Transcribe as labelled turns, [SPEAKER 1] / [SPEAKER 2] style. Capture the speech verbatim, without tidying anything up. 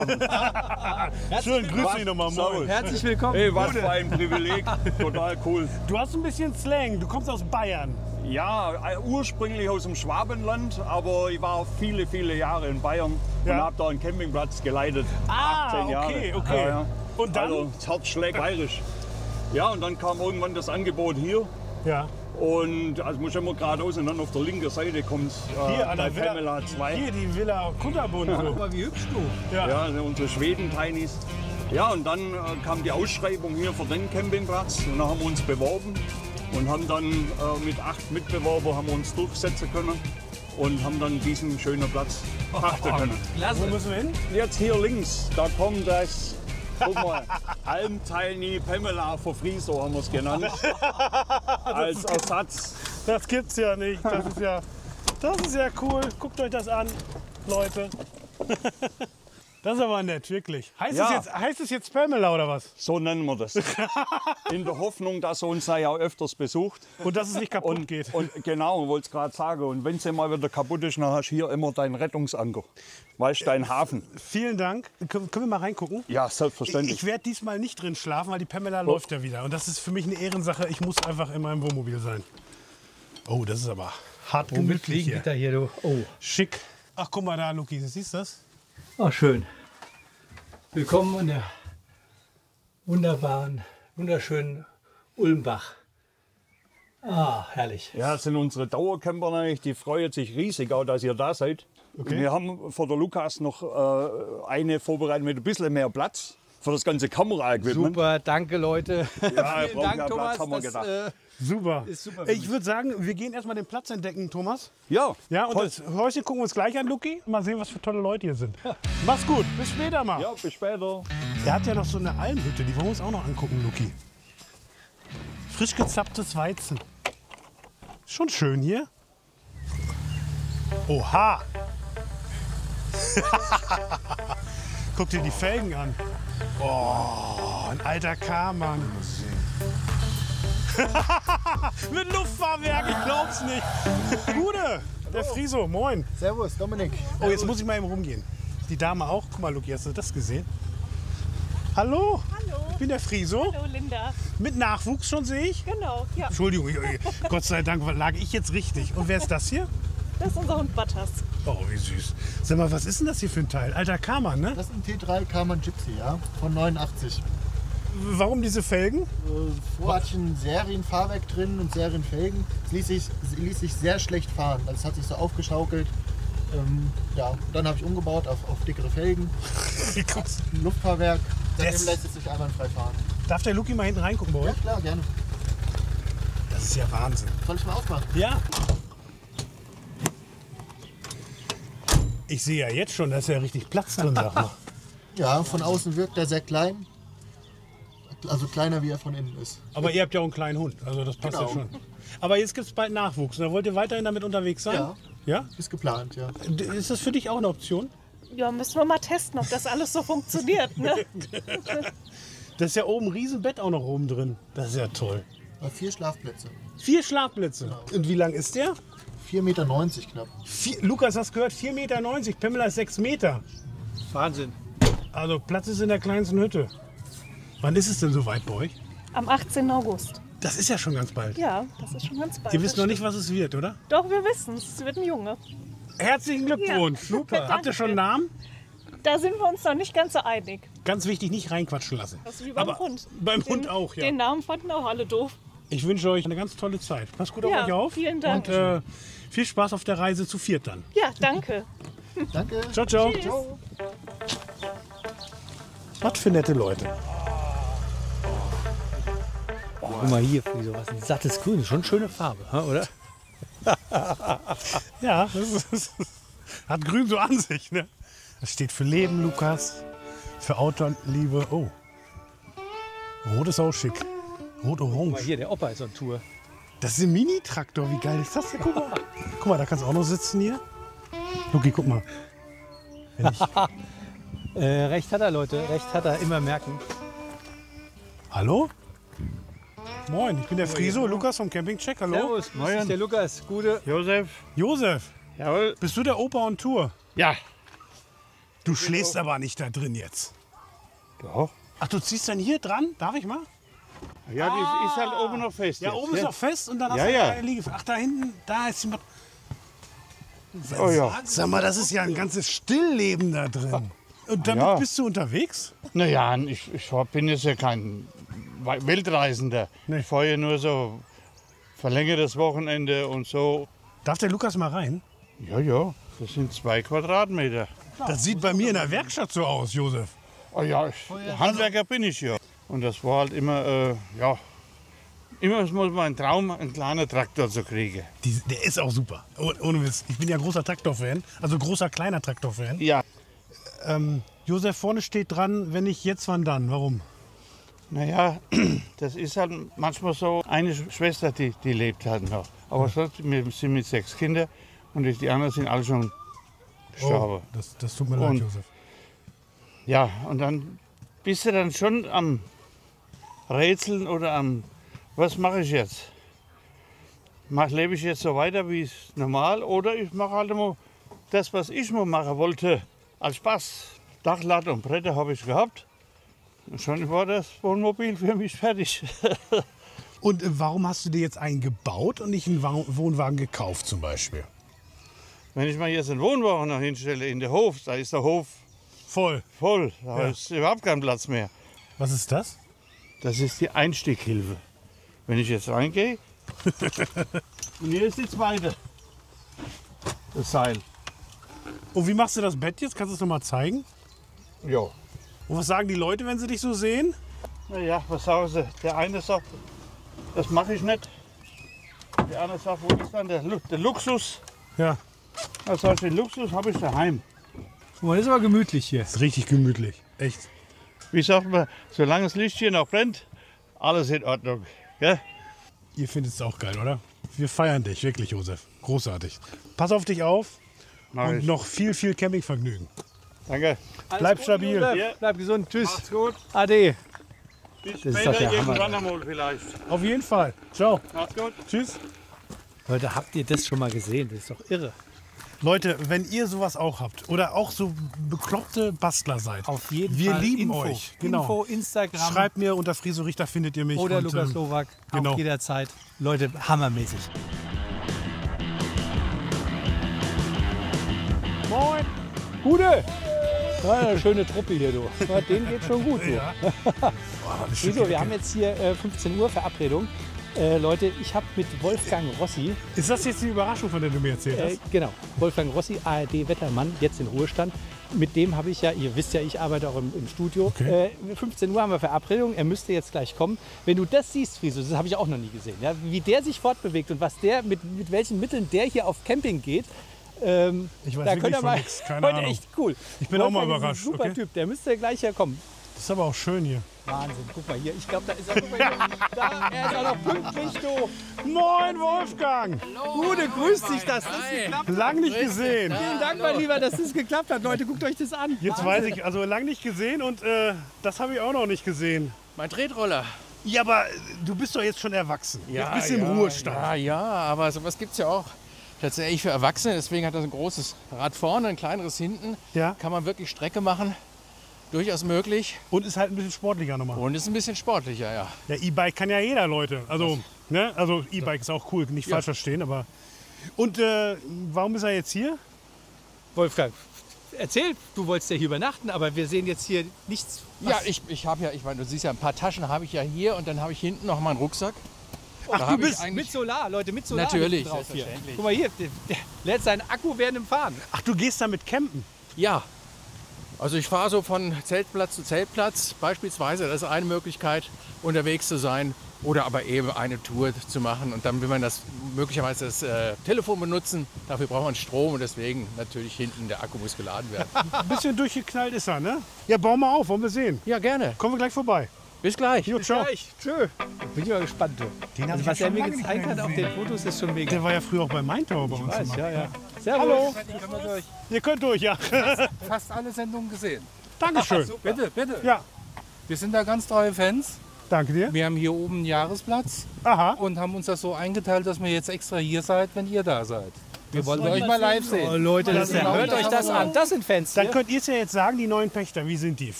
[SPEAKER 1] Schön, grüß dich nochmal, moin.
[SPEAKER 2] Herzlich willkommen.
[SPEAKER 3] Hey, was für ein Privileg. Total cool.
[SPEAKER 1] Du hast ein bisschen Slang, du kommst aus Bayern.
[SPEAKER 3] Ja, ursprünglich aus dem Schwabenland, aber ich war viele, viele Jahre in Bayern
[SPEAKER 1] Ja.
[SPEAKER 3] und habe da einen Campingplatz geleitet.
[SPEAKER 1] Ah,
[SPEAKER 3] achtzehn Jahre.
[SPEAKER 1] okay, okay.
[SPEAKER 3] Ja, ja.
[SPEAKER 1] Und dann?
[SPEAKER 3] Also, das Herz schlägt bayerisch. Ja, und dann kam irgendwann das Angebot hier.
[SPEAKER 1] Ja.
[SPEAKER 3] Und also muss immer geradeaus und dann auf der linken Seite kommt äh,
[SPEAKER 1] Hier an
[SPEAKER 3] bei
[SPEAKER 1] der Villa,
[SPEAKER 3] Pamela zwei.
[SPEAKER 1] hier die Villa Kunterbund. So.
[SPEAKER 2] Aber wie hübsch du.
[SPEAKER 1] Ja.
[SPEAKER 3] Ja, also unsere Schweden-Tainis. Ja, und dann äh, kam die Ausschreibung hier für den Campingplatz und dann haben wir uns beworben und haben dann äh, mit acht Mitbewerbern haben wir uns durchsetzen können und haben dann diesen schönen Platz pachten können.
[SPEAKER 1] Wo
[SPEAKER 2] Klasse.
[SPEAKER 1] müssen wir hin?
[SPEAKER 3] Jetzt hier links, da kommt das, guck mal, Almtiny Pamela von Friso haben wir es genannt, als Ersatz.
[SPEAKER 1] Das gibt's ja nicht. Das ist ja, das ist ja cool. Guckt euch das an, Leute. Das ist aber nett, wirklich. Heißt,
[SPEAKER 3] Ja.
[SPEAKER 1] es, jetzt, heißt es jetzt Pamela oder was?
[SPEAKER 3] So nennen wir das. In der Hoffnung, dass er uns da ja öfters besucht.
[SPEAKER 1] Und dass es nicht kaputt
[SPEAKER 3] Und,
[SPEAKER 1] geht.
[SPEAKER 3] und genau, wollte es gerade sagen. Und wenn sie mal wieder kaputt ist, dann hast du hier immer deinen Rettungsanker. Weißt du, dein Hafen.
[SPEAKER 1] Vielen Dank. Können, können wir mal reingucken?
[SPEAKER 3] Ja,
[SPEAKER 1] Ich,
[SPEAKER 3] selbstverständlich.
[SPEAKER 1] ich werde diesmal nicht drin schlafen, weil die Pamela läuft ja wieder. Und das ist für mich eine Ehrensache. Ich muss einfach in meinem Wohnmobil sein. Oh, das ist aber hart
[SPEAKER 2] Womit
[SPEAKER 1] gemütlich
[SPEAKER 2] fliegen
[SPEAKER 1] hier.
[SPEAKER 2] Gitter hier, du? Oh.
[SPEAKER 1] Schick. Ach, guck mal da, Luki. Siehst du das?
[SPEAKER 2] Oh, schön. Willkommen an der wunderbaren, wunderschönen Ulmbach. Ah, herrlich.
[SPEAKER 3] Ja, das sind unsere Dauercamper natürlich. Die freuen sich riesig, auch dass ihr da seid.
[SPEAKER 1] Okay.
[SPEAKER 3] Wir haben vor der Lukas noch äh, eine vorbereitet mit ein bisschen mehr Platz für das ganze Kameraequipment.
[SPEAKER 2] Super, danke Leute.
[SPEAKER 3] Ja,
[SPEAKER 2] Vielen
[SPEAKER 3] braucht
[SPEAKER 2] Dank,
[SPEAKER 3] ja Platz,
[SPEAKER 2] Thomas.
[SPEAKER 3] haben wir
[SPEAKER 2] Das,
[SPEAKER 3] gedacht.
[SPEAKER 2] äh,
[SPEAKER 1] Super.
[SPEAKER 2] Ist super.
[SPEAKER 1] Ich würde sagen, wir gehen erstmal den Platz entdecken, Thomas.
[SPEAKER 3] Ja,
[SPEAKER 1] Ja, und
[SPEAKER 3] toll.
[SPEAKER 1] das Häuschen gucken wir uns gleich an, Luki. Mal sehen, was für tolle Leute hier sind. Mach's gut. Bis später mal.
[SPEAKER 3] Ja, bis später.
[SPEAKER 1] Der hat ja noch so eine Almhütte, die wollen wir uns auch noch angucken, Luki. Frisch gezapptes Weizen. Schon schön hier. Oha! Guck dir die Felgen an. Oh, ein alter Karmann. Mit Luftfahrwerk, ich glaub's nicht. Gude, der Friso, moin.
[SPEAKER 4] Servus, Dominik.
[SPEAKER 1] Oh, jetzt muss ich mal eben rumgehen. Die Dame auch. Guck mal, Luki, hast du das gesehen? Hallo?
[SPEAKER 5] Hallo.
[SPEAKER 1] Ich bin der Friso.
[SPEAKER 5] Hallo Linda.
[SPEAKER 1] Mit Nachwuchs schon, sehe ich.
[SPEAKER 5] Genau, ja.
[SPEAKER 1] Entschuldigung, Gott sei Dank lag ich jetzt richtig. Und wer ist das hier?
[SPEAKER 5] Das ist unser Hund Butters.
[SPEAKER 1] Oh, wie süß. Sag mal, was ist denn das hier für ein Teil? Alter Karmann, ne?
[SPEAKER 4] Das ist ein T drei Karmann Gypsy, ja, von neunundachtzig.
[SPEAKER 1] Warum diese Felgen?
[SPEAKER 4] Äh, Vorher hatte ich ein Serienfahrwerk drin und Serienfelgen. Es ließ sich, es ließ sich sehr schlecht fahren. Also es hat sich so aufgeschaukelt. Ähm, ja, dann habe ich umgebaut auf, auf dickere Felgen,
[SPEAKER 1] Wie kommst du?
[SPEAKER 4] ein Luftfahrwerk.
[SPEAKER 1] Das-
[SPEAKER 4] Seitdem lässt es sich einwandfrei fahren.
[SPEAKER 1] Darf der Luki mal hinten reingucken bei
[SPEAKER 4] Ja,
[SPEAKER 1] euch?
[SPEAKER 4] klar, gerne.
[SPEAKER 1] Das ist ja Wahnsinn.
[SPEAKER 4] Soll ich mal aufmachen?
[SPEAKER 1] Ja. Ich sehe ja jetzt schon, da ist ja richtig Platz drin, sag mal.
[SPEAKER 4] Ja, von außen wirkt er sehr klein. Also kleiner, wie er von innen ist.
[SPEAKER 1] Aber ihr habt ja auch einen kleinen Hund, also das passt
[SPEAKER 4] Genau.
[SPEAKER 1] ja schon. Aber jetzt gibt es bald Nachwuchs. Da wollt ihr weiterhin damit unterwegs sein?
[SPEAKER 4] Ja.
[SPEAKER 1] Ja?
[SPEAKER 4] Ist geplant, ja.
[SPEAKER 1] D- Ist das für dich auch eine Option?
[SPEAKER 5] Ja, müssen wir mal testen, ob das alles so funktioniert. Ne?
[SPEAKER 1] Das ist ja oben ein Riesenbett auch noch oben drin. Das ist ja toll.
[SPEAKER 4] Äh, Vier Schlafplätze.
[SPEAKER 1] Vier Schlafplätze. Und wie lang ist der?
[SPEAKER 4] vier Meter neunzig knapp.
[SPEAKER 1] Vier, Lukas, hast gehört, vier Meter neunzig. Pamela ist sechs Meter.
[SPEAKER 2] Wahnsinn.
[SPEAKER 1] Also Platz ist in der kleinsten Hütte. Wann ist es denn soweit bei euch?
[SPEAKER 5] Am achtzehnten August.
[SPEAKER 1] Das ist ja schon ganz bald.
[SPEAKER 5] Ja, das ist schon ganz bald.
[SPEAKER 1] Ihr wisst
[SPEAKER 5] das
[SPEAKER 1] noch nicht,
[SPEAKER 5] stimmt.
[SPEAKER 1] was es wird, oder?
[SPEAKER 5] Doch, wir wissen es. Es wird ein Junge.
[SPEAKER 1] Herzlichen Glückwunsch.
[SPEAKER 5] Ja.
[SPEAKER 1] Super. Habt ihr
[SPEAKER 5] Danke.
[SPEAKER 1] schon einen Namen?
[SPEAKER 5] Da sind wir uns noch nicht ganz so einig.
[SPEAKER 1] Ganz wichtig, nicht reinquatschen lassen.
[SPEAKER 5] Das ist wie beim
[SPEAKER 1] Aber
[SPEAKER 5] Hund.
[SPEAKER 1] Beim
[SPEAKER 5] den,
[SPEAKER 1] Hund auch, ja.
[SPEAKER 5] Den Namen fanden auch alle doof.
[SPEAKER 1] Ich wünsche euch eine ganz tolle Zeit. Passt gut auf
[SPEAKER 5] Ja,
[SPEAKER 1] euch auf.
[SPEAKER 5] vielen Dank.
[SPEAKER 1] Und äh, viel Spaß auf der Reise zu viert dann.
[SPEAKER 5] Ja, danke.
[SPEAKER 4] Danke.
[SPEAKER 1] Ciao, ciao.
[SPEAKER 5] Tschüss.
[SPEAKER 1] Was für nette Leute.
[SPEAKER 2] Guck mal hier, Friso, was ein sattes Grün. Schon schöne Farbe, ha, oder?
[SPEAKER 1] Ja, das ist, das hat Grün so an sich. Ne? Das steht für Leben, Lukas. Für Outdoor-Liebe. Oh. Rot ist auch schick.
[SPEAKER 2] Guck mal
[SPEAKER 1] Rot-Orange.
[SPEAKER 2] hier, der Opa ist on Tour.
[SPEAKER 1] Das ist ein Mini-Traktor. Wie geil ist das denn? Guck mal. Guck mal, da kannst du auch noch sitzen hier. Luki, guck mal. Wenn ich,
[SPEAKER 2] Äh, recht hat er, Leute. Recht hat er. Immer merken.
[SPEAKER 1] hallo? Moin, ich bin der Friso, Lukas vom Campingcheck. Hallo?
[SPEAKER 2] Servus. Grüß dich, der Lukas. Gute.
[SPEAKER 6] Josef.
[SPEAKER 1] Josef,
[SPEAKER 6] Jawohl.
[SPEAKER 1] bist du der Opa on Tour?
[SPEAKER 6] Ja.
[SPEAKER 1] Du schläfst aber nicht da drin jetzt.
[SPEAKER 6] Doch.
[SPEAKER 1] Ach, du ziehst dann hier dran? Darf ich mal?
[SPEAKER 6] Ja, die ist halt oben noch fest.
[SPEAKER 1] Ja,
[SPEAKER 6] jetzt,
[SPEAKER 1] oben ist noch fest und dann hast
[SPEAKER 6] Ja,
[SPEAKER 1] du
[SPEAKER 6] ja.
[SPEAKER 1] eine Liege. Ach, da hinten, da ist jemand.
[SPEAKER 6] Oh ja.
[SPEAKER 1] Sag mal, das ist ja ein ganzes Stillleben da drin. Und damit
[SPEAKER 6] Ja.
[SPEAKER 1] bist du unterwegs?
[SPEAKER 6] Naja, ich, ich bin jetzt ja kein Weltreisender.
[SPEAKER 1] Nee.
[SPEAKER 6] Ich fahre ja nur so verlängertes Wochenende und so.
[SPEAKER 1] Darf der Lukas mal rein?
[SPEAKER 6] Ja, ja, das sind zwei Quadratmeter.
[SPEAKER 1] Das sieht bei mir in der Werkstatt so aus, Josef.
[SPEAKER 6] Oh ja, ich, Handwerker bin ich ja. Und das war halt immer, äh, ja, immer muss mein Traum, einen kleinen Traktor zu kriegen.
[SPEAKER 1] Die, der ist auch super. Oh, ohne Witz. Ich bin ja großer Traktorfan. Also großer, kleiner Traktorfan.
[SPEAKER 6] Ja,
[SPEAKER 1] Ähm, Josef, vorne steht dran, wenn nicht jetzt, wann dann? Warum?
[SPEAKER 6] naja, das ist halt manchmal so. Eine Schwester, die, die lebt halt noch. Aber sonst, wir sind mit sechs Kindern und die anderen sind alle schon gestorben.
[SPEAKER 1] Oh, das, das tut mir leid,
[SPEAKER 6] Und-
[SPEAKER 1] Josef.
[SPEAKER 6] Ja, und dann bist du dann schon am Rätseln oder am, was mache ich jetzt? Mach, lebe ich jetzt so weiter wie es normal oder ich mache halt mal das, was ich mal machen wollte, als Spaß. Dachlatte und Bretter habe ich gehabt. Und schon war das Wohnmobil für mich fertig.
[SPEAKER 1] Und äh, warum hast du dir jetzt einen gebaut und nicht einen Wa- Wohnwagen gekauft zum Beispiel?
[SPEAKER 6] Wenn ich mal jetzt einen Wohnwagen noch hinstelle in der Hof, da ist der Hof
[SPEAKER 1] Voll.
[SPEAKER 6] voll, da
[SPEAKER 1] Ja.
[SPEAKER 6] ist überhaupt kein Platz mehr.
[SPEAKER 1] Was ist das?
[SPEAKER 6] Das ist die Einstieghilfe. Wenn ich jetzt reingehe, und hier ist die zweite, das Seil.
[SPEAKER 1] Und wie machst du das Bett jetzt? Kannst du es noch mal zeigen?
[SPEAKER 6] Ja.
[SPEAKER 1] Und was sagen die Leute, wenn sie dich so sehen?
[SPEAKER 6] Naja, was sagen sie? Der eine sagt, das mache ich nicht. Der andere sagt, wo ist dann der, Lu der Luxus?
[SPEAKER 1] Ja,
[SPEAKER 6] Da sag ich, den Luxus habe ich daheim.
[SPEAKER 2] Guck mal, das ist aber gemütlich hier.
[SPEAKER 1] ist richtig gemütlich. Echt.
[SPEAKER 6] Wie sagt man, solange das Licht hier noch brennt, alles in Ordnung. Ja?
[SPEAKER 1] Ihr findet es auch geil, oder? Wir feiern dich, wirklich, Josef. Großartig. Pass auf dich auf
[SPEAKER 6] Mach
[SPEAKER 1] und
[SPEAKER 6] ich.
[SPEAKER 1] noch viel, viel Campingvergnügen.
[SPEAKER 6] Danke.
[SPEAKER 1] Bleib stabil.
[SPEAKER 2] Josef.
[SPEAKER 6] Ja.
[SPEAKER 2] Bleib gesund. Tschüss.
[SPEAKER 6] Macht's gut.
[SPEAKER 2] Ade.
[SPEAKER 6] Bis
[SPEAKER 2] ist doch
[SPEAKER 6] später,
[SPEAKER 2] der Hammer.
[SPEAKER 6] irgendwann einmal vielleicht.
[SPEAKER 1] Auf jeden Fall. Ciao.
[SPEAKER 6] Macht's gut.
[SPEAKER 1] Tschüss.
[SPEAKER 2] Leute, habt ihr das schon mal gesehen? Das ist doch irre.
[SPEAKER 1] Leute, wenn ihr sowas auch habt oder auch so bekloppte Bastler seid,
[SPEAKER 2] Auf jeden
[SPEAKER 1] wir
[SPEAKER 2] Fall.
[SPEAKER 1] lieben
[SPEAKER 2] Info.
[SPEAKER 1] euch. Genau.
[SPEAKER 2] Info, Instagram
[SPEAKER 1] Schreibt mir, unter Friso Richter findet ihr mich.
[SPEAKER 2] oder
[SPEAKER 1] und,
[SPEAKER 2] Lukas
[SPEAKER 1] ähm,
[SPEAKER 2] Slowak.
[SPEAKER 1] genau.
[SPEAKER 2] Auch jederzeit. Leute, hammermäßig. Moin. Gute. Ja, eine schöne Truppe hier, du. Ja, denen geht schon gut, du.
[SPEAKER 1] Ja. Boah, das
[SPEAKER 2] Wieso?
[SPEAKER 1] Stück-
[SPEAKER 2] Wir haben jetzt hier äh, fünfzehn Uhr Verabredung. Äh, Leute, ich habe mit Wolfgang Rossi,
[SPEAKER 1] Ist das jetzt die Überraschung, von der du mir erzählt
[SPEAKER 2] äh,
[SPEAKER 1] hast?
[SPEAKER 2] genau, Wolfgang Rossi, A R D-Wettermann, jetzt in Ruhestand. Mit dem habe ich ja, ihr wisst ja, ich arbeite auch im, im Studio.
[SPEAKER 1] Okay.
[SPEAKER 2] Äh, fünfzehn Uhr haben wir Verabredung, er müsste jetzt gleich kommen. Wenn du das siehst, Friso, das habe ich auch noch nie gesehen, ja, wie der sich fortbewegt und was der, mit, mit welchen Mitteln der hier auf Camping geht. Ähm,
[SPEAKER 1] Ich weiß
[SPEAKER 2] da
[SPEAKER 1] wirklich
[SPEAKER 2] könnt ihr
[SPEAKER 1] von
[SPEAKER 2] mal,
[SPEAKER 1] nix, keine
[SPEAKER 2] heute
[SPEAKER 1] Ahnung.
[SPEAKER 2] echt cool.
[SPEAKER 1] Ich bin auch mal
[SPEAKER 2] Wolfgang ist ein
[SPEAKER 1] überrascht,
[SPEAKER 2] Super
[SPEAKER 1] okay.
[SPEAKER 2] Typ, der müsste gleich herkommen.
[SPEAKER 1] Das ist aber auch schön hier.
[SPEAKER 2] Wahnsinn, guck mal hier, ich glaube, da ist er. Guck mal hier. Da, er ist auch noch pünktlich, du.
[SPEAKER 1] Moin, Wolfgang!
[SPEAKER 2] Gute, grüß dich, dass das geklappt hat.
[SPEAKER 1] Lang nicht gesehen.
[SPEAKER 2] Vielen Dank, mein Lieber, dass das geklappt hat. Leute, guckt euch das an.
[SPEAKER 1] Jetzt weiß ich, also lang nicht gesehen und äh, das habe ich auch noch nicht gesehen.
[SPEAKER 7] Mein Tretroller.
[SPEAKER 1] Ja, aber äh, du bist doch jetzt schon erwachsen. Ja, du bist im Ruhestand.
[SPEAKER 7] Ja, ja, aber sowas gibt es ja auch tatsächlich für Erwachsene. Deswegen hat das ein großes Rad vorne, ein kleineres hinten.
[SPEAKER 1] Ja.
[SPEAKER 7] Kann man wirklich Strecke machen. Durchaus möglich.
[SPEAKER 1] Und ist halt ein bisschen sportlicher nochmal.
[SPEAKER 7] Und ist ein bisschen sportlicher, ja.
[SPEAKER 1] Ja, E-Bike kann ja jeder, Leute. Also, ne? Also E-Bike ist auch cool, nicht
[SPEAKER 7] Ja.
[SPEAKER 1] falsch verstehen, aber. Und äh, warum ist er jetzt hier?
[SPEAKER 2] Wolfgang, erzähl, du wolltest ja hier übernachten, aber wir sehen jetzt hier nichts.
[SPEAKER 7] Ja, ich, ich habe ja, ich meine, du siehst ja, ein paar Taschen habe ich ja hier und dann habe ich hinten noch meinen Rucksack.
[SPEAKER 2] Ach,
[SPEAKER 7] Da
[SPEAKER 2] du
[SPEAKER 7] hab ich
[SPEAKER 2] bist
[SPEAKER 7] eigentlich-
[SPEAKER 2] mit Solar, Leute, mit Solar.
[SPEAKER 7] Natürlich,
[SPEAKER 2] hinten drauf hier.
[SPEAKER 7] selbstverständlich.
[SPEAKER 2] Guck mal hier, der, der lädt seinen Akku während dem Fahren.
[SPEAKER 1] Ach, du gehst damit campen.
[SPEAKER 7] Ja. Also ich fahre so von Zeltplatz zu Zeltplatz beispielsweise. Das ist eine Möglichkeit, unterwegs zu sein. Oder aber eben eine Tour zu machen. Und dann will man das möglicherweise das äh, Telefon benutzen. Dafür braucht man Strom und deswegen natürlich hinten der Akku muss geladen werden.
[SPEAKER 1] Ein bisschen durchgeknallt ist er, ne? Ja, bau mal auf, wollen wir sehen.
[SPEAKER 7] Ja, gerne.
[SPEAKER 1] Kommen wir gleich vorbei.
[SPEAKER 7] Bis gleich.
[SPEAKER 1] Jo, ciao.
[SPEAKER 2] Gleich, tschö. Bin ich mal gespannt, du.
[SPEAKER 1] Den hab
[SPEAKER 2] Also,
[SPEAKER 1] ich
[SPEAKER 2] was
[SPEAKER 1] ja
[SPEAKER 2] er
[SPEAKER 1] schon
[SPEAKER 2] mir
[SPEAKER 1] lange
[SPEAKER 2] gezeigt
[SPEAKER 1] nicht
[SPEAKER 2] hat
[SPEAKER 1] mehr
[SPEAKER 2] auf den Fotos ist schon mega.
[SPEAKER 1] Der war ja früher auch bei Maintower bei
[SPEAKER 2] Ich
[SPEAKER 1] uns.
[SPEAKER 2] weiß,
[SPEAKER 1] immer.
[SPEAKER 2] ja, ja. Servus.
[SPEAKER 1] Hallo.
[SPEAKER 2] Hallo.
[SPEAKER 1] Ihr könnt durch, ja.
[SPEAKER 8] Fast alle Sendungen gesehen.
[SPEAKER 1] Dankeschön.
[SPEAKER 8] Bitte, bitte.
[SPEAKER 1] Ja,
[SPEAKER 8] Wir sind da ganz treue Fans.
[SPEAKER 1] danke dir.
[SPEAKER 8] Wir haben hier oben einen Jahresplatz
[SPEAKER 1] Aha.
[SPEAKER 8] und haben uns das so eingeteilt, dass wir jetzt extra hier seid, wenn ihr da seid. Wir wollen euch mal live
[SPEAKER 2] Oh,
[SPEAKER 8] sehen.
[SPEAKER 2] Leute, das ist ja, hört euch das an. Das sind Fans.
[SPEAKER 1] Dann
[SPEAKER 2] hier.
[SPEAKER 1] könnt ihr es ja jetzt sagen, die neuen Pächter, wie sind die?